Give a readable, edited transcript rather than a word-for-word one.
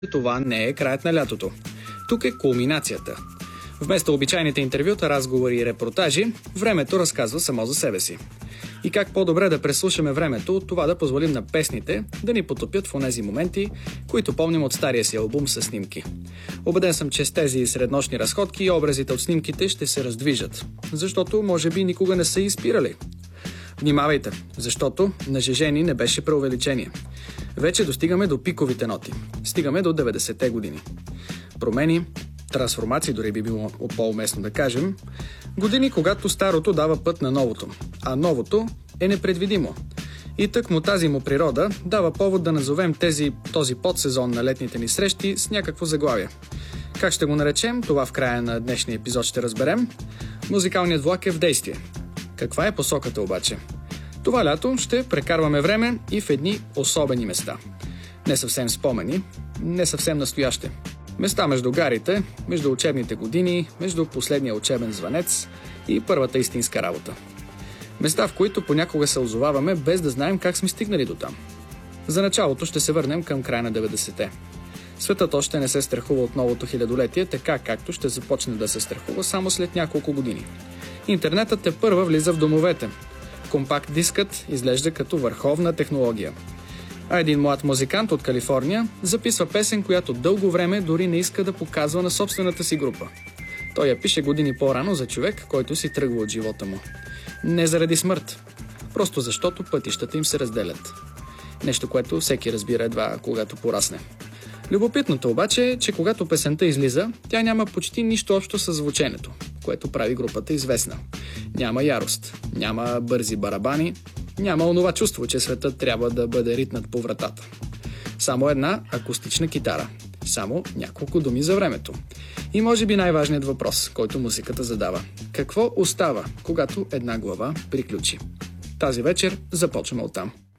Това не е краят на лятото. Тук е кулминацията. Вместо обичайните интервюта, разговори и репортажи, времето разказва само за себе си. И как по-добре да преслушаме времето от това да позволим на песните да ни потопят в онези моменти, които помним от стария си албум със снимки. Убеден съм, че с тези среднощни разходки образите от снимките ще се раздвижат, защото може би никога не са изпирали. Внимавайте, защото нажежени не беше преувеличение. Вече достигаме до пиковите ноти. Стигаме до 90-те години. Промени, трансформации дори би било по-уместно да кажем, години, когато старото дава път на новото, а новото е непредвидимо. И тъкмо тази му природа дава повод да назовем този подсезон на летните ни срещи с някакво заглавие. Как ще го наречем, това в края на днешния епизод ще разберем. Музикалният влак е в действие. Каква е посоката обаче? Това лято ще прекарваме време и в едни особени места. Не съвсем спомени, не съвсем настояще. Места между гарите, между учебните години, между последния учебен звънец и първата истинска работа. Места, в които понякога се озоваваме без да знаем как сме стигнали до там. За началото ще се върнем към края на 90-те. Светът още не се страхува от новото хилядолетие, така както ще започне да се страхува само след няколко години. Интернетът тепърва влиза в домовете. Компакт-дискът изглежда като върховна технология. А един млад музикант от Калифорния записва песен, която дълго време дори не иска да показва на собствената си група. Той я пише години по-рано за човек, който си тръгва от живота му. Не заради смърт, просто защото пътищата им се разделят. Нещо, което всеки разбира едва когато порасне. Любопитното обаче е, че когато песента излиза, тя няма почти нищо общо с звученето, което прави групата известна. Няма ярост, няма бързи барабани, няма онова чувство, че светът трябва да бъде ритнат по вратата. Само една акустична китара, само няколко думи за времето. И може би най-важният въпрос, който музиката задава. Какво остава, когато една глава приключи? Тази вечер започваме оттам.